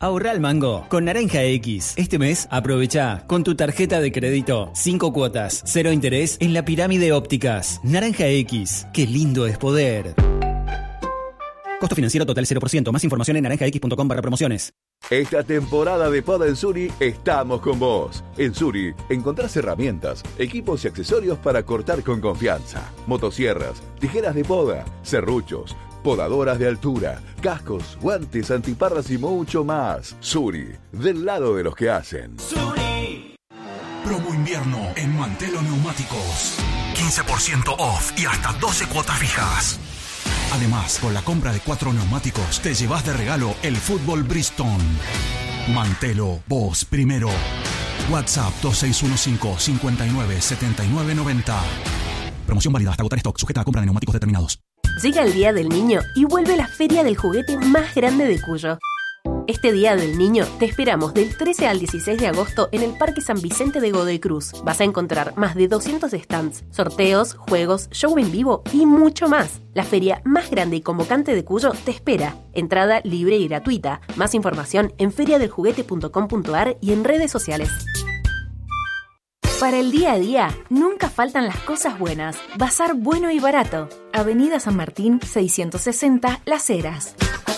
Ahorra al mango con Naranja X. Este mes aprovecha con tu tarjeta de crédito 5 cuotas, 0 interés en la Pirámide Ópticas. Naranja X, qué lindo es poder. Costo financiero total 0%. Más información en naranjax.com/promociones. Esta temporada de poda en Suri estamos con vos. En Suri encontrás herramientas, equipos y accesorios para cortar con confianza. Motosierras, tijeras de poda, serruchos, podadoras de altura, cascos, guantes, antiparras y mucho más. Suri, del lado de los que hacen. Suri. Promo invierno en Mantelo Neumáticos. 15% off y hasta 12 cuotas fijas. Además, con la compra de 4 neumáticos, te llevas de regalo el fútbol Bridgestone. Mantelo, vos primero. WhatsApp 2615-597990. Promoción válida hasta agotar stock, sujeta a compra de neumáticos determinados. Llega el Día del Niño y vuelve la feria del juguete más grande de Cuyo. Este Día del Niño te esperamos del 13 al 16 de agosto en el Parque San Vicente de Godoy Cruz. Vas a encontrar más de 200 stands, sorteos, juegos, show en vivo y mucho más. La feria más grande y convocante de Cuyo te espera. Entrada libre y gratuita. Más información en feriadeljuguete.com.ar y en redes sociales. Para el día a día, nunca faltan las cosas buenas. Bazar bueno y barato. Avenida San Martín, 660, Las Heras.